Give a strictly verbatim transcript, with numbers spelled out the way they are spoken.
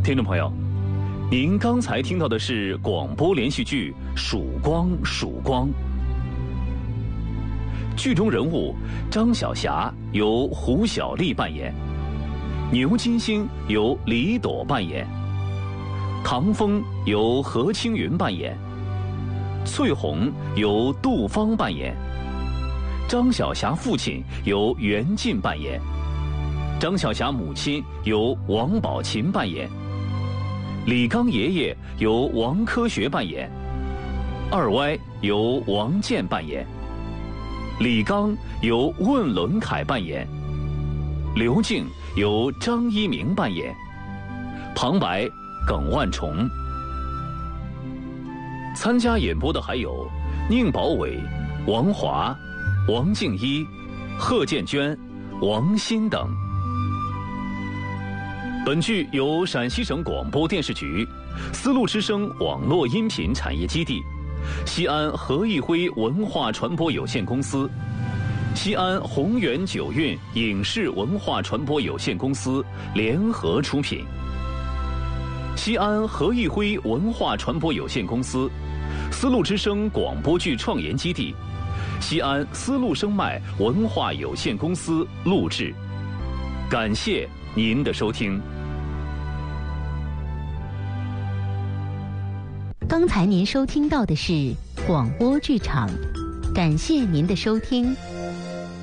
听众朋友，您刚才听到的是广播连续剧《曙光曙光》，剧中人物张晓霞由胡小丽扮演，牛金星由李朵扮演，唐风由何青云扮演，翠红由杜芳扮演，张晓霞父亲由袁晋扮演，张晓霞母亲由王宝琴扮演，李刚爷爷由王科学扮演，二歪由王健扮演，李刚由问伦凯扮演，刘静由张一鸣扮演，旁白耿万重。参加演播的还有宁宝伟、王华、王静一、贺建娟、王鑫等。本剧由陕西省广播电视局、丝路之声网络音频产业基地、西安何义辉文化传播有限公司、西安宏源九韵影视文化传播有限公司联合出品。西安何义辉文化传播有限公司、丝路之声广播剧创研基地、西安丝路声脉文化有限公司录制。感谢您的收听。 刚才您收听到的是广播剧场，感谢您的收听。